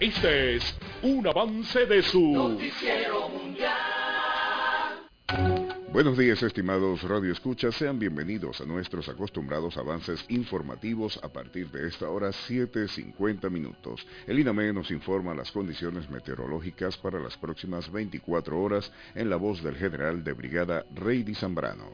Este es un avance de su Noticiero Mundial. Buenos días, estimados radioescuchas, sean bienvenidos a nuestros acostumbrados avances informativos a partir de esta hora 7:50 minutos. El INAME nos informa las condiciones meteorológicas para las próximas 24 horas en la voz del general de brigada Reidy Zambrano.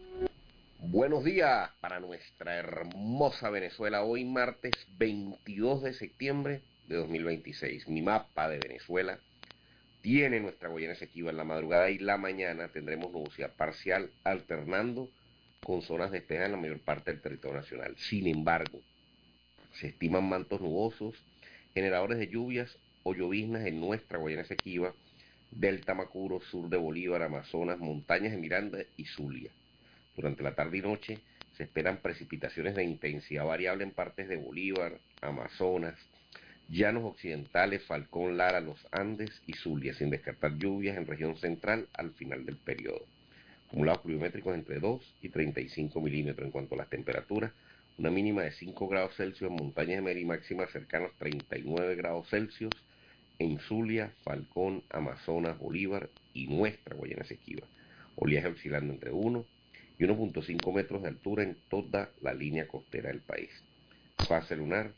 Buenos días para nuestra hermosa Venezuela, hoy martes 22 de septiembre de 2026. Mi mapa de Venezuela tiene nuestra Guayana Esequiba en la madrugada y la mañana tendremos nubosidad parcial alternando con zonas despejadas en la mayor parte del territorio nacional. Sin embargo, se estiman mantos nubosos, generadores de lluvias o lloviznas en nuestra Guayana Esequiba, Delta Macuro, sur de Bolívar, Amazonas, montañas de Miranda y Zulia. Durante la tarde y noche se esperan precipitaciones de intensidad variable en partes de Bolívar, Amazonas, Llanos Occidentales, Falcón, Lara, Los Andes y Zulia, sin descartar lluvias en región central al final del periodo. Acumulados pluviométricos entre 2 y 35 milímetros. En cuanto a las temperaturas, una mínima de 5 grados Celsius en montañas de Mérida y máxima cercanas a 39 grados Celsius en Zulia, Falcón, Amazonas, Bolívar y nuestra Guayana Esequiba. Oleaje oscilando entre 1 y 1.5 metros de altura en toda la línea costera del país. Fase lunar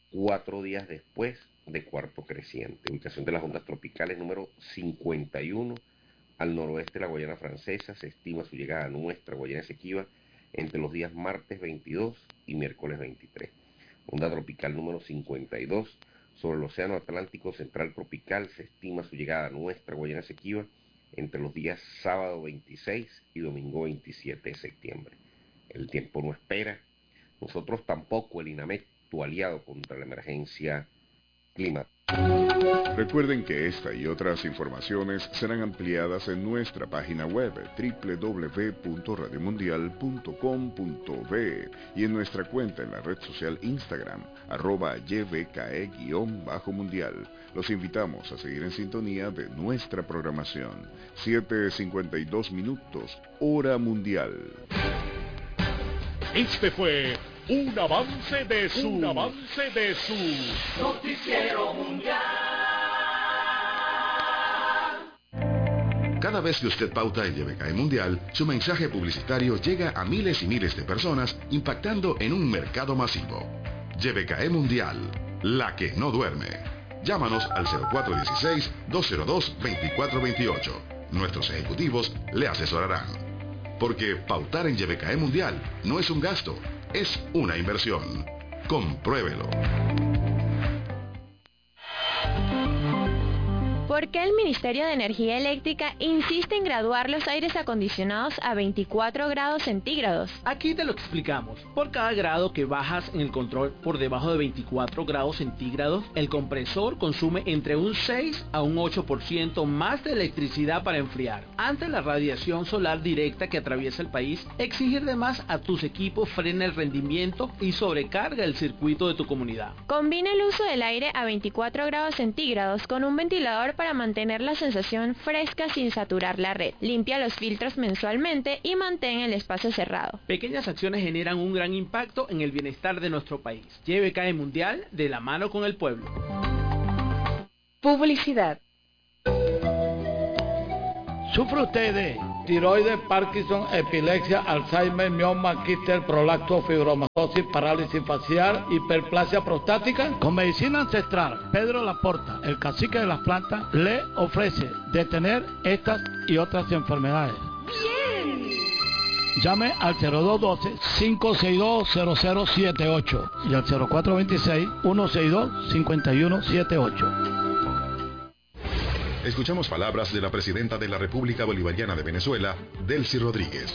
4 días después de cuarto creciente. Ubicación de las ondas tropicales número 51 al noroeste de la Guayana Francesa. Se estima su llegada a nuestra Guayana Esequiba entre los días martes 22 y miércoles 23. Onda tropical número 52 sobre el Océano Atlántico Central Tropical. Se estima su llegada a nuestra Guayana Esequiba entre los días sábado 26 y domingo 27 de septiembre. El tiempo no espera, nosotros tampoco, el INAME, tu aliado contra la emergencia climática. Recuerden que esta y otras informaciones serán ampliadas en nuestra página web www.radiomundial.com.be y en nuestra cuenta en la red social Instagram @YVKE_mundial. Los invitamos a seguir en sintonía de nuestra programación. 7:52 minutos, hora mundial. Este fue un avance de su Noticiero Mundial. Cada vez que usted pauta en YVKE Mundial, su mensaje publicitario llega a miles y miles de personas, impactando en un mercado masivo. YVKE Mundial, la que no duerme. Llámanos al 0416-202-2428. Nuestros ejecutivos le asesorarán. Porque pautar en YVKE Mundial no es un gasto, es una inversión. Compruébelo. ¿Por qué el Ministerio de Energía Eléctrica insiste en graduar los aires acondicionados a 24 grados centígrados? Aquí te lo explicamos. Por cada grado que bajas en el control por debajo de 24 grados centígrados, el compresor consume entre un 6 a un 8% más de electricidad para enfriar. Ante la radiación solar directa que atraviesa el país, exigir de más a tus equipos frena el rendimiento y sobrecarga el circuito de tu comunidad. Combina el uso del aire a 24 grados centígrados con un ventilador para mantener la sensación fresca sin saturar la red. Limpia los filtros mensualmente y mantén el espacio cerrado. Pequeñas acciones generan un gran impacto en el bienestar de nuestro país. YVKE Mundial, de la mano con el pueblo. Publicidad. ¿Sufre usted de tiroides, Parkinson, epilepsia, Alzheimer, mioma, quistes, prolapso, fibromatosis, parálisis facial, hiperplasia prostática? Con medicina ancestral, Pedro Laporta, el cacique de las plantas, le ofrece detener estas y otras enfermedades. ¡Bien! Llame al 0212-562-0078 y al 0426-162-5178. Escuchamos palabras de la presidenta de la República Bolivariana de Venezuela, Delcy Rodríguez.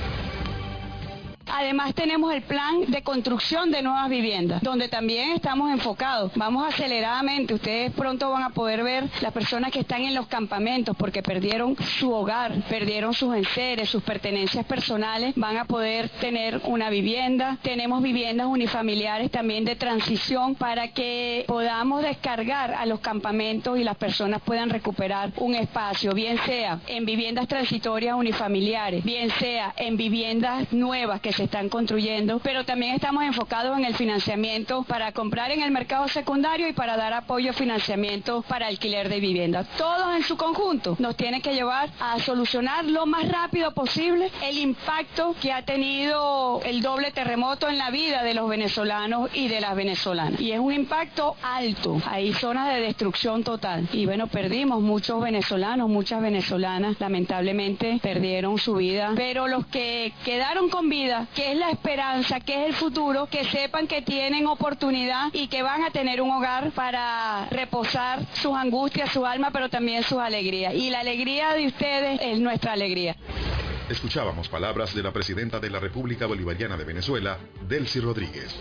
Además tenemos el plan de construcción de nuevas viviendas, donde también estamos enfocados. Vamos aceleradamente, ustedes pronto van a poder ver las personas que están en los campamentos porque perdieron su hogar, perdieron sus enseres, sus pertenencias personales, van a poder tener una vivienda. Tenemos viviendas unifamiliares también de transición para que podamos descargar a los campamentos y las personas puedan recuperar un espacio, bien sea en viviendas transitorias unifamiliares, bien sea en viviendas nuevas que se están construyendo, pero también estamos enfocados en el financiamiento para comprar en el mercado secundario y para dar apoyo financiamiento para alquiler de vivienda. Todos en su conjunto nos tienen que llevar a solucionar lo más rápido posible el impacto que ha tenido el doble terremoto en la vida de los venezolanos y de las venezolanas. Y es un impacto alto, hay zonas de destrucción total. Y bueno, perdimos muchos venezolanos, muchas venezolanas, lamentablemente perdieron su vida, pero los que quedaron con vida, que es la esperanza, que es el futuro, que sepan que tienen oportunidad y que van a tener un hogar para reposar sus angustias, su alma, pero también sus alegrías. Y la alegría de ustedes es nuestra alegría. Escuchábamos palabras de la presidenta de la República Bolivariana de Venezuela, Delcy Rodríguez.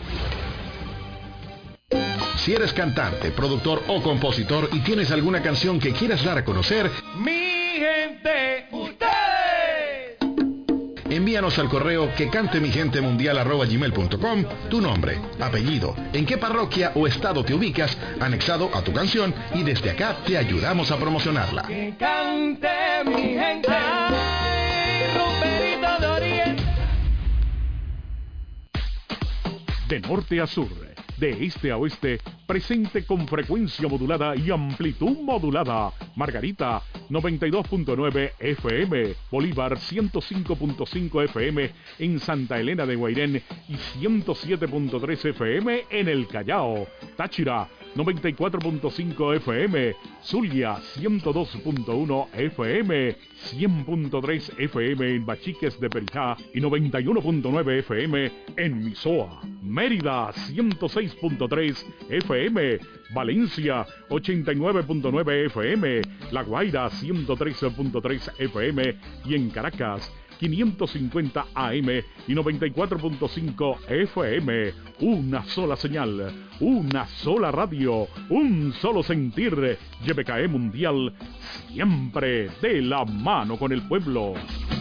Si eres cantante, productor o compositor y tienes alguna canción que quieras dar a conocer, Mi gente, ustedes. envíanos al correo quecantemigentemundial@gmail.com tu nombre, apellido, en qué parroquia o estado te ubicas, anexado a tu canción, y desde acá te ayudamos a promocionarla. Que cante mi gente. Ay, Rumberito de Oriente. De norte a sur, de este a oeste, presente con frecuencia modulada y amplitud modulada. Margarita, 92.9 FM, Bolívar, 105.5 FM en Santa Elena de Guairén y 107.3 FM en el Callao. Táchira, 94.5 FM, Zulia, 102.1 FM, 100.3 FM en Bachiques de Perijá y 91.9 FM en Misoa. Mérida, 106.3 FM, Valencia, 89.9 FM, La Guaira, 113.3 FM y en Caracas, 550 AM y 94.5 FM. Una sola señal, una sola radio, un solo sentir. YBKE Mundial, siempre de la mano con el pueblo.